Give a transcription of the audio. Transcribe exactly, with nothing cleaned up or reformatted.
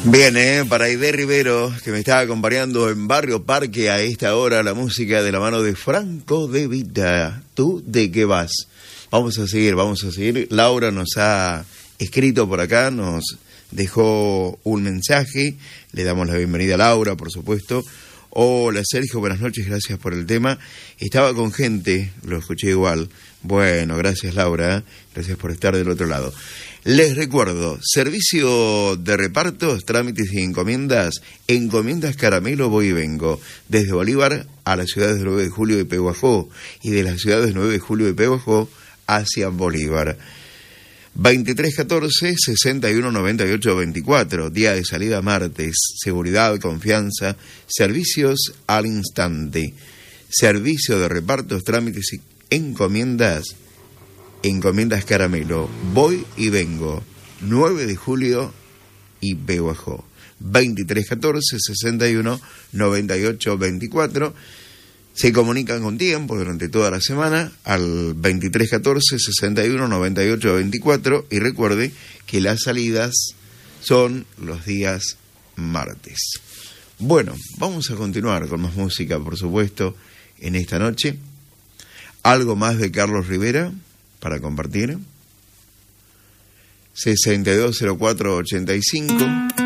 Bien, eh, para Aide Rivero, que me está acompañando en Barrio Parque a esta hora, la música de la mano de Franco De Vita. ¿Tú de qué vas? Vamos a seguir, vamos a seguir. Laura nos ha escrito por acá, nos dejó un mensaje. Le damos la bienvenida a Laura, por supuesto. Hola Sergio, buenas noches, gracias por el tema. Estaba con gente, lo escuché igual. Bueno, gracias Laura, gracias por estar del otro lado. Les recuerdo, servicio de repartos, trámites y encomiendas, encomiendas Caramelo Voy y Vengo, desde Bolívar a las ciudades de nueve de julio de Pehuajó y de las ciudades de nueve de julio de Pehuajó hacia Bolívar. veintitrés catorce, sesenta y uno noventa y ocho veinticuatro, día de salida martes, seguridad, confianza, servicios al instante, servicio de repartos, trámites y encomiendas, encomiendas Caramelo, Voy y Vengo, nueve de julio y Pehuajó, veintitrés catorce, sesenta y uno noventa y ocho veinticuatro. Se comunican con tiempo durante toda la semana al veintitrés catorce, sesenta y uno noventa y ocho veinticuatro y recuerde que las salidas son los días martes. Bueno, vamos a continuar con más música, por supuesto, en esta noche. Algo más de Carlos Rivera para compartir. sesenta y dos cero cuatro ochenta y cinco